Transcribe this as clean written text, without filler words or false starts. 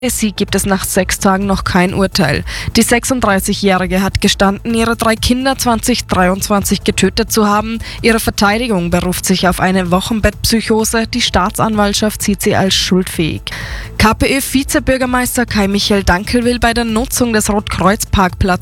Sie gibt es nach 6 Tagen noch kein Urteil. Die 36-Jährige hat gestanden, ihre 3 Kinder 2023 getötet zu haben. Ihre Verteidigung beruft sich auf eine Wochenbettpsychose. Die Staatsanwaltschaft sieht sie als schuldfähig. KPÖ-Vizebürgermeister Kai-Michael Dankel will bei der Nutzung des Rotkreuz-Parkplatzes